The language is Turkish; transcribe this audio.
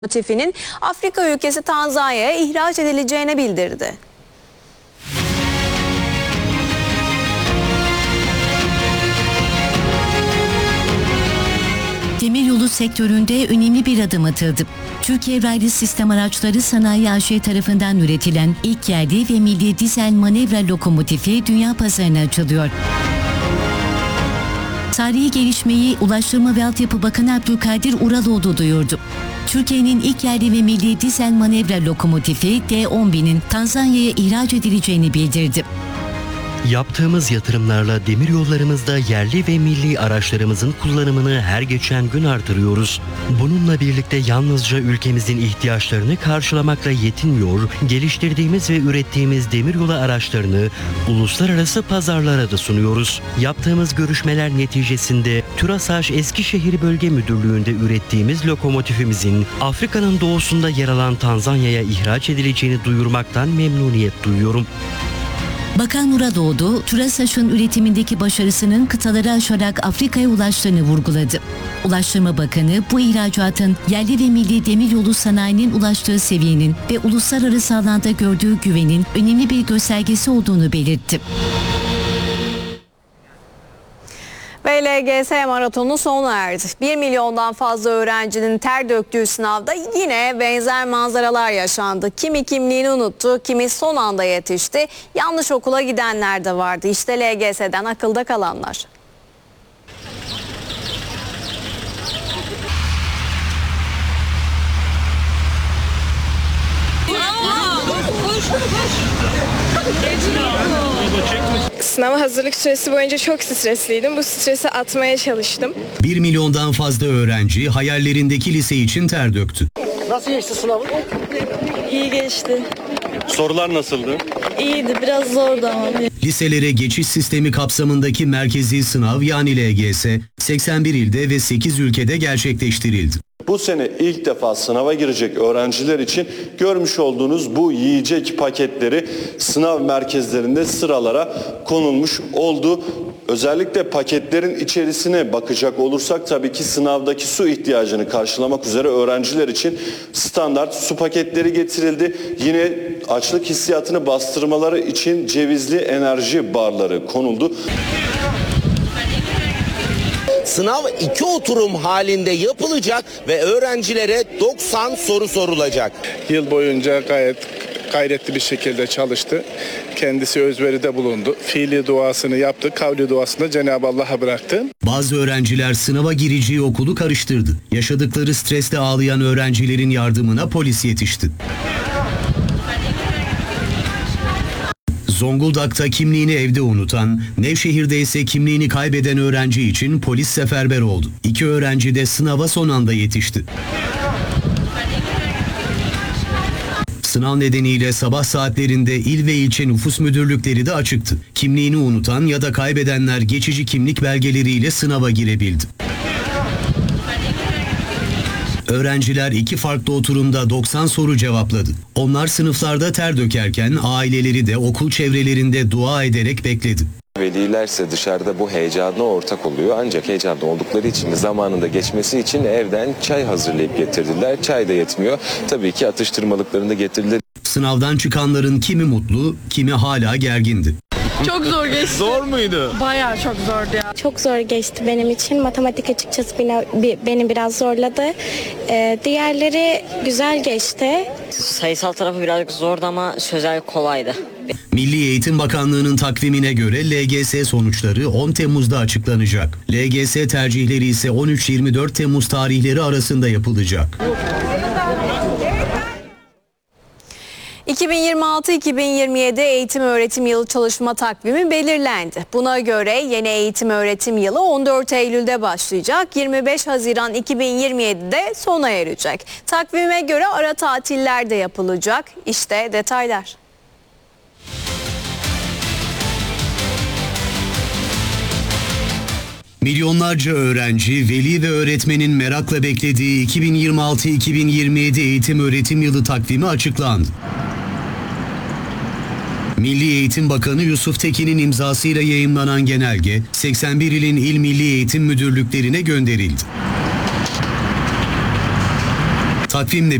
lokomotifinin Afrika ülkesi Tanzanya'ya ihraç edileceğini bildirdi. Demiryolu sektöründe önemli bir adım atıldı. Türkiye Raylı Sistem Araçları Sanayi AŞ tarafından üretilen ilk yerli ve milli dizel manevra lokomotifi dünya pazarına açılıyor. Tarihi gelişmeyi Ulaştırma ve Altyapı Bakanı Abdülkadir Uraloğlu duyurdu. Türkiye'nin ilk yerli ve milli dizel manevra lokomotifi D10.000'in Tanzanya'ya ihraç edileceğini bildirdi. Yaptığımız yatırımlarla demiryollarımızda yerli ve milli araçlarımızın kullanımını her geçen gün artırıyoruz. Bununla birlikte yalnızca ülkemizin ihtiyaçlarını karşılamakla yetinmiyor, geliştirdiğimiz ve ürettiğimiz demiryolu araçlarını uluslararası pazarlara da sunuyoruz. Yaptığımız görüşmeler neticesinde TÜRASAŞ Eskişehir Bölge Müdürlüğü'nde ürettiğimiz lokomotifimizin Afrika'nın doğusunda yer alan Tanzanya'ya ihraç edileceğini duyurmaktan memnuniyet duyuyorum. Bakan Uraloğlu, TÜRASAŞ'ın üretimindeki başarısının kıtaları aşarak Afrika'ya ulaştığını vurguladı. Ulaştırma Bakanı bu ihracatın yerli ve milli demiryolu sanayinin ulaştığı seviyenin ve uluslararası alanda gördüğü güvenin önemli bir göstergesi olduğunu belirtti. Ve LGS maratonu sona erdi. 1 milyondan fazla öğrencinin ter döktüğü sınavda yine benzer manzaralar yaşandı. Kimi kimliğini unuttu, kimi son anda yetişti. Yanlış okula gidenler de vardı. İşte LGS'den akılda kalanlar. Sınava hazırlık süresi boyunca çok stresliydim. Bu stresi atmaya çalıştım. 1 milyondan fazla öğrenci hayallerindeki lise için ter döktü. Nasıl geçti sınavın? İyi geçti. Sorular nasıldı? İyiydi, biraz zordu ama. Liselere geçiş sistemi kapsamındaki merkezi sınav yani LGS 81 ilde ve 8 ülkede gerçekleştirildi. Bu sene ilk defa sınava girecek öğrenciler için görmüş olduğunuz bu yiyecek paketleri sınav merkezlerinde sıralara konulmuş oldu. Özellikle paketlerin içerisine bakacak olursak tabii ki sınavdaki su ihtiyacını karşılamak üzere öğrenciler için standart su paketleri getirildi. Yine açlık hissiyatını bastırmaları için cevizli enerji barları konuldu. Sınav 2 oturum halinde yapılacak ve öğrencilere 90 soru sorulacak. Yıl boyunca gayet gayretli bir şekilde çalıştı. Kendisi özveride bulundu. Fiili duasını yaptı, kavli duasını da Cenab-ı Allah'a bıraktı. Bazı öğrenciler sınava gireceği okulu karıştırdı. Yaşadıkları stresle ağlayan öğrencilerin yardımına polis yetişti. Zonguldak'ta kimliğini evde unutan, Nevşehir'de ise kimliğini kaybeden öğrenci için polis seferber oldu. 2 öğrenci de sınava son anda yetişti. Sınav nedeniyle sabah saatlerinde il ve ilçe nüfus müdürlükleri de açıktı. Kimliğini unutan ya da kaybedenler geçici kimlik belgeleriyle sınava girebildi. Öğrenciler 2 farklı oturumda 90 soru cevapladı. Onlar sınıflarda ter dökerken aileleri de okul çevrelerinde dua ederek bekledi. Velilerse dışarıda bu heyecana ortak oluyor. Ancak heyecanlı oldukları için zamanında geçmesi için evden çay hazırlayıp getirdiler. Çay da yetmiyor. Tabii ki atıştırmalıklarını da getirdiler. Sınavdan çıkanların kimi mutlu, kimi hala gergindi. Çok zor geçti. Zor muydu? Bayağı çok zordu ya. Çok zor geçti benim için. Matematik açıkçası beni biraz zorladı. Diğerleri güzel geçti. Sayısal tarafı birazcık zordu ama sözel kolaydı. Milli Eğitim Bakanlığı'nın takvimine göre LGS sonuçları 10 Temmuz'da açıklanacak. LGS tercihleri ise 13-24 Temmuz tarihleri arasında yapılacak. 2026-2027 eğitim öğretim yılı çalışma takvimi belirlendi. Buna göre yeni eğitim öğretim yılı 14 Eylül'de başlayacak, 25 Haziran 2027'de sona erecek. Takvime göre ara tatiller de yapılacak. İşte detaylar. Milyonlarca öğrenci, veli ve öğretmenin merakla beklediği 2026-2027 eğitim öğretim yılı takvimi açıklandı. Milli Eğitim Bakanı Yusuf Tekin'in imzasıyla yayımlanan genelge 81 ilin il milli eğitim müdürlüklerine gönderildi. Takvimle